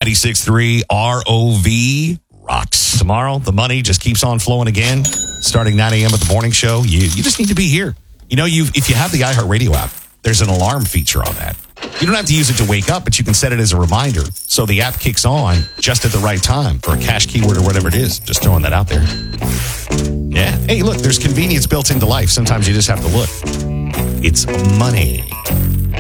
96.3 ROV rocks. Tomorrow, the money just keeps on flowing again. Starting 9 a.m. at the morning show. You just need to be here. You know, if you have the iHeartRadio app, there's an alarm feature on that. You don't have to use it to wake up, but you can set it as a reminder. So the app kicks on just at the right time for a cash keyword or whatever it is. Just throwing that out there. Yeah. Hey, look, there's convenience built into life. Sometimes you just have to look. It's money.